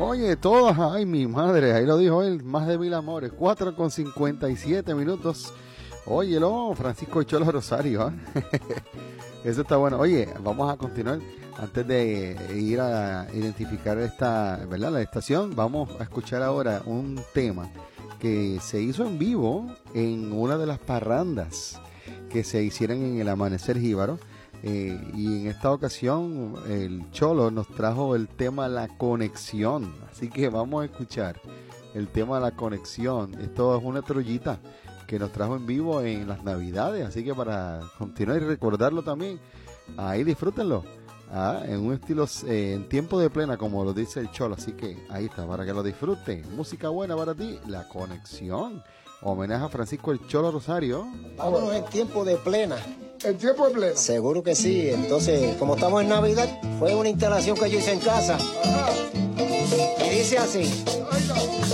Oye, todas, ay, mi madre, ahí lo dijo él, más de 1000 amores, 4:57. Óyelo, Francisco Cholo Rosario, ¿eh? Eso está bueno. Oye, vamos a continuar. Antes de ir a identificar ¿verdad? La estación, vamos a escuchar ahora un tema que se hizo en vivo en una de las parrandas que se hicieron en el Amanecer Jíbaro. Y en esta ocasión el Cholo nos trajo el tema La Conexión. Así que vamos a escuchar el tema La Conexión. Esto es una trollita que nos trajo en vivo en las Navidades. Así que para continuar y recordarlo también, ahí disfrútenlo. En un estilo en tiempo de plena, como lo dice el Cholo. Así que ahí está, para que lo disfruten. Música buena para ti, La Conexión. Homenaje a Francisco el Cholo Rosario. Vámonos en tiempo de plena. ¿En tiempo de plena? Seguro que sí. Entonces, como estamos en Navidad, fue una instalación que yo hice en casa. Ajá. Y dice así. Ay, no.